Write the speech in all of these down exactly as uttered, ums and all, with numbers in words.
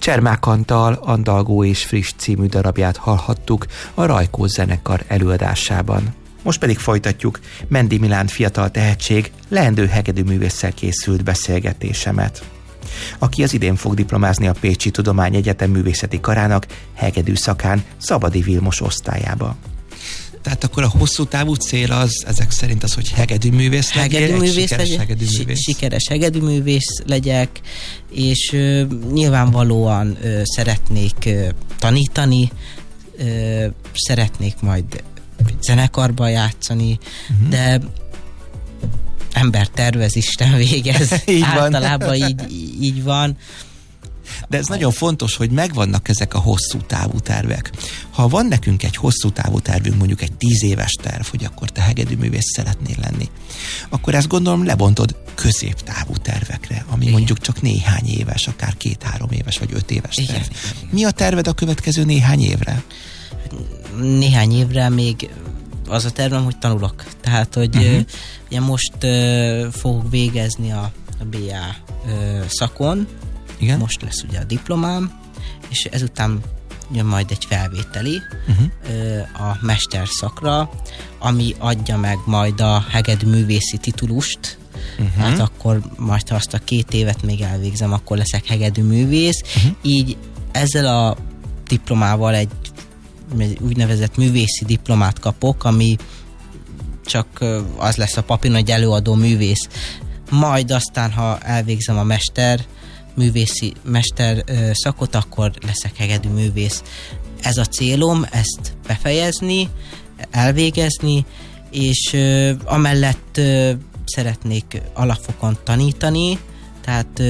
Csermák Antal Andalgó és Friss című darabját hallhattuk a Rajkó zenekar előadásában. Most pedig folytatjuk Mendi Milán fiatal tehetség leendő hegedűművésszel készült beszélgetésemet, aki az idén fog diplomázni a Pécsi Tudományegyetem művészeti karának hegedű szakán Szabadi Vilmos osztályába. Tehát akkor a hosszú távú cél az ezek szerint az, hogy hegedűművész legyél, hegedűművész sikeres legyek, hegedűművész. Sikeres hegedűművész legyek, és ö, nyilvánvalóan ö, szeretnék ö, tanítani, ö, szeretnék majd zenekarban játszani, uh-huh. de ember tervez, Isten végez. így Általában így, így van. De ez nagyon fontos, hogy megvannak ezek a hosszú távú tervek. Ha van nekünk egy hosszú távú tervünk, mondjuk egy tíz éves terv, hogy akkor te hegedűművész szeretnél lenni, akkor ezt gondolom lebontod középtávú tervekre, ami igen. mondjuk csak néhány éves, akár két-három éves, vagy öt éves terv. Igen, igen. Mi a terved a következő néhány évre? Néhány évre még az a tervem, hogy tanulok. Tehát, hogy uh-huh. ugye most uh, fogok végezni a, a bé á uh, szakon. Igen? Most lesz ugye a diplomám, és ezután jön majd egy felvételi uh-huh. uh, a mesterszakra, ami adja meg majd a hegedűművészi titulust. Uh-huh. Hát akkor majd, ha azt a két évet még elvégzem, akkor leszek hegedűművész. Uh-huh. Így ezzel a diplomával egy úgynevezett művészi diplomát kapok, ami csak az lesz a papíron, hogy előadó művész. Majd aztán, ha elvégzem a mester művészi mester szakot, akkor leszek hegedűművész. Ez a célom, ezt befejezni, elvégezni, és amellett szeretnék alapfokon tanítani, tehát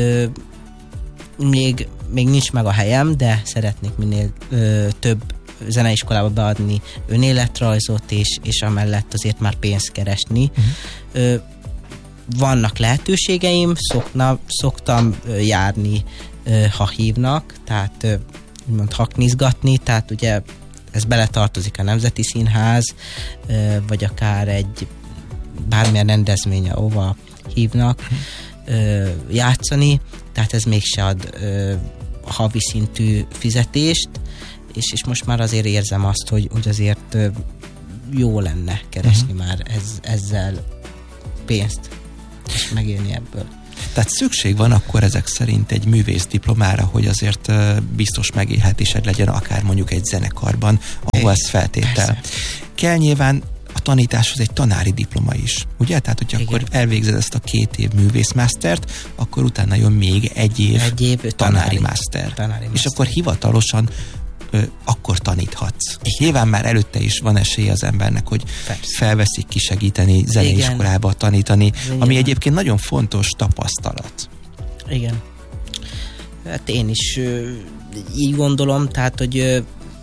még, még nincs meg a helyem, de szeretnék minél több zeneiskolába beadni önéletrajzot, és, és amellett azért már pénzt keresni. Uh-huh. Vannak lehetőségeim, szokna, szoktam járni, ha hívnak, tehát úgymond haknizgatni, tehát ugye ez beletartozik a Nemzeti Színház, vagy akár egy bármilyen rendezvény, ahova hívnak játszani, tehát ez mégse ad havi szintű fizetést, és, és most már azért érzem azt, hogy, hogy azért jó lenne keresni uh-huh. már ez, ezzel pénzt, és megélni ebből. Tehát szükség van akkor ezek szerint egy művész diplomára, hogy azért biztos megélhetésed legyen akár mondjuk egy zenekarban, ahol ez feltétel. Persze. Kell nyilván a tanításhoz egy tanári diploma is, ugye? Tehát, hogy igen. akkor elvégzed ezt a két év művészmásztert, akkor utána jön még egy év, egy év tanári, tanári mászter. Tanári és akkor hivatalosan ö, akkor taníthatsz. Nyilván már előtte is van esélye az embernek, hogy persze. felveszik kisegíteni, zeneiskolába tanítani, igen. ami egyébként nagyon fontos tapasztalat. Igen. Hát én is ö, így gondolom, tehát, hogy ö,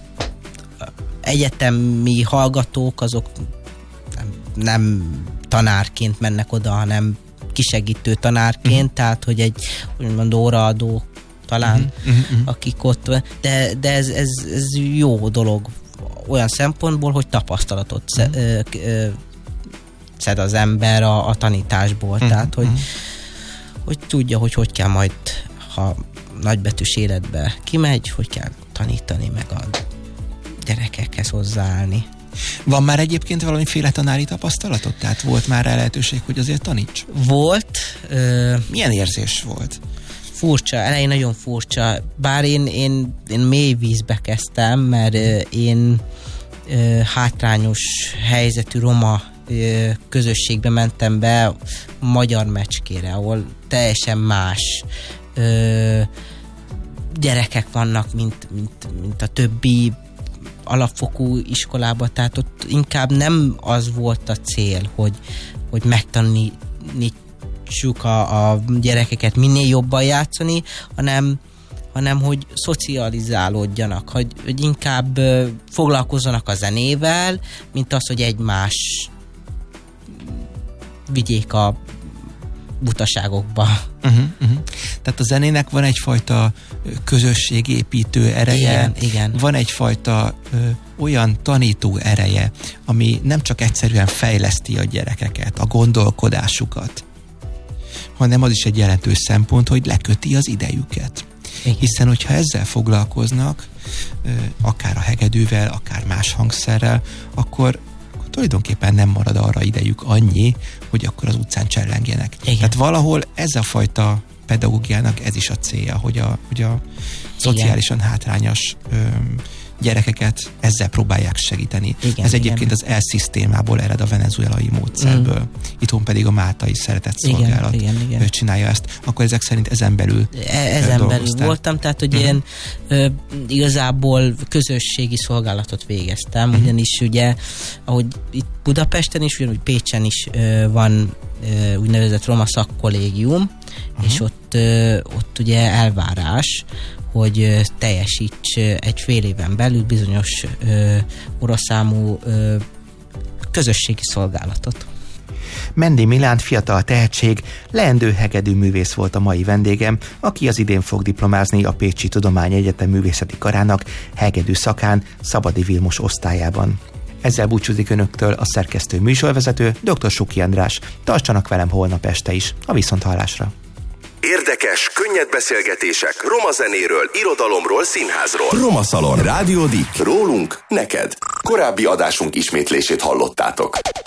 egyetemi hallgatók azok nem, nem tanárként mennek oda, hanem kisegítő tanárként, uh-huh. tehát, hogy egy úgymond óraadó talán, uh-huh. Uh-huh. akik ott, de, de ez, ez, ez jó dolog olyan szempontból, hogy tapasztalatot uh-huh. szed, ö, szed az ember a, a tanításból, uh-huh. tehát, hogy, uh-huh. hogy tudja, hogy hogy kell majd, ha nagybetűs életbe kimegy, hogy kell tanítani, meg a gyerekekhez hozzáállni. Van már egyébként valamiféle tanári tapasztalatot? Tehát volt már rá lehetőség, hogy azért taníts? Volt. Ö, Milyen érzés volt? Furcsa, elején nagyon furcsa. Bár én, én, én mély vízbe kezdtem, mert ö, én ö, hátrányos helyzetű roma ö, közösségbe mentem be magyar mecskére, ahol teljesen más ö, gyerekek vannak, mint, mint, mint a többi alapfokú iskolába, tehát ott inkább nem az volt a cél, hogy, hogy megtanítsuk a, a gyerekeket minél jobban játszani, hanem, hanem hogy szocializálódjanak, hogy, hogy inkább uh, foglalkozzanak a zenével, mint az, hogy egymás vigyék a butaságokba. Uh-huh, uh-huh. Tehát a zenének van egyfajta közösségépítő ereje, igen, igen. van egyfajta ö, olyan tanító ereje, ami nem csak egyszerűen fejleszti a gyerekeket, a gondolkodásukat, hanem az is egy jelentős szempont, hogy leköti az idejüket. Igen. Hiszen, hogyha ezzel foglalkoznak, akár a hegedűvel, akár más hangszerrel, akkor tulajdonképpen nem marad arra idejük annyi, hogy akkor az utcán csellengjenek. Igen. Tehát valahol ez a fajta pedagógiának ez is a célja, hogy a, hogy a szociálisan hátrányos öm, gyerekeket ezzel próbálják segíteni. Igen, ez egyébként igen. az E-szisztémából ered, a venezuelai módszerből. Mm. Itthon pedig a Máltai Szeretett Szolgálat igen, igen, igen. csinálja ezt. Akkor ezek szerint ezen belül e- Ezen belül voltam, tehát hogy mm. én ö, igazából közösségi szolgálatot végeztem, mm. ugyanis ugye, ahogy itt Budapesten is, ugyanúgy Pécsen is ö, van ö, úgynevezett roma szakkollégium, mm. és ott, ö, ott ugye elvárás, hogy teljesíts egy fél éven belül bizonyos ö, oroszámú ö, közösségi szolgálatot. Mendi Milán fiatal tehetség, leendő hegedű művész volt a mai vendégem, aki az idén fog diplomázni a Pécsi Tudományegyetem művészeti karának hegedű szakán, Szabadi Vilmos osztályában. Ezzel búcsúzik önöktől a szerkesztő műsorvezető, dr. Suki András. Tartsanak velem holnap este is, a viszonthallásra. Érdekes, könnyed beszélgetések roma zenéről, irodalomról, színházról. Roma Szalon. Rádió Dik. Rólunk, neked. Korábbi adásunk ismétlését hallottátok.